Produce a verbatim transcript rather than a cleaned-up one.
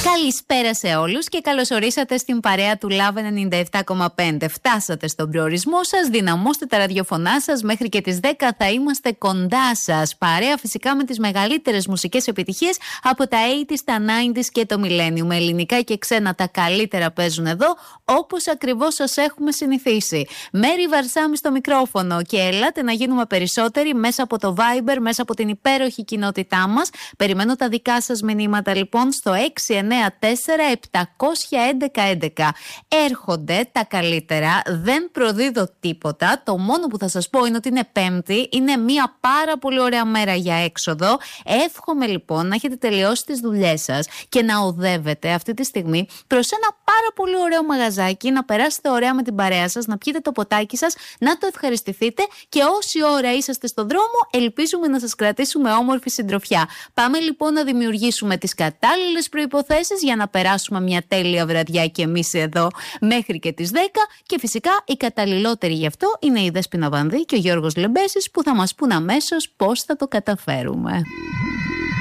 Καλησπέρα σε όλους και καλώς ορίσατε στην παρέα του Love ενενήντα επτά κόμμα πέντε. Φτάσατε στον προορισμό σας, δυναμώστε τα ραδιοφωνά σας, μέχρι και τις δέκα θα είμαστε κοντά σας. Παρέα φυσικά με τις μεγαλύτερες μουσικές επιτυχίες από τα ογδόντα, τα ενενήντα και το Millennium. Ελληνικά και ξένα τα καλύτερα παίζουν εδώ, όπως ακριβώς σας έχουμε συνηθίσει. Μέρη Βαρσάμι στο μικρόφωνο και ελάτε να γίνουμε περισσότεροι μέσα από το Viber, μέσα από την υπέροχη κοινότητά μας. Περιμένω τα δικά σας μηνύματα λοιπόν στο έξι εννιά τέσσερα επτακόσια έντεκα έντεκα. Έρχονται τα καλύτερα, δεν προδίδω τίποτα. Το μόνο που θα σας πω είναι ότι είναι Πέμπτη, είναι μια πάρα πολύ ωραία μέρα για έξοδο. Εύχομαι λοιπόν να έχετε τελειώσει τις δουλειές σας και να οδεύετε αυτή τη στιγμή προς ένα πάρα πολύ ωραίο μαγαζάκι, να περάσετε ωραία με την παρέα σας, να πιείτε το ποτάκι σας, να το ευχαριστηθείτε και όση ώρα είσαστε στον δρόμο, ελπίζουμε να σας κρατήσουμε όμορφη συντροφιά. Πάμε λοιπόν να δημιουργήσουμε τις κατάλληλες προϋποθέσεις για να περάσουμε μια τέλεια βραδιά και εμείς εδώ μέχρι και τις δέκα και φυσικά οι καταλληλότεροι γι' αυτό είναι η Δέσποινα Βανδύ και ο Γιώργος Λεμπέσης που θα μας πούν αμέσως πώς θα το καταφέρουμε.